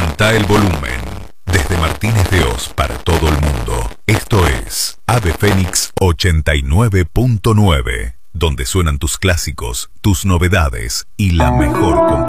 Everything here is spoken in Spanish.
Levanta el volumen. Desde Martínez de Oz para todo el mundo. Esto es Ave Fénix 89.9, donde suenan tus clásicos, tus novedades y la mejor compañía.